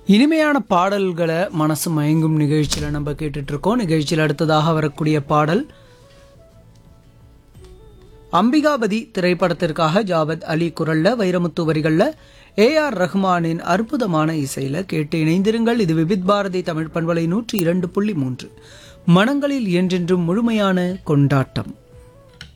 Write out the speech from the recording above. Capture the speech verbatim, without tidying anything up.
இனிமையான பாடல்களை மனசு மயங்கும் நிகழ்ச்சியில் நம்ம கேட்டுட்டு இருக்கோம். நிகழ்ச்சியில் அடுத்ததாக வரக்கூடிய பாடல் அம்பிகாபதி திரைப்படத்திற்காக ஜாவத் அலி குரல்ல வைரமுத்து வரிகள்ல ஏ ஆர் ரஹ்மானின் அற்புதமான இசையில கேட்டு இணைந்திருங்கள். இது விபித் பாரதி தமிழ் பண்பலை நூற்றி இரண்டு புள்ளி மூன்று மனங்களில் என்றென்றும் முழுமையான கொண்டாட்டம்.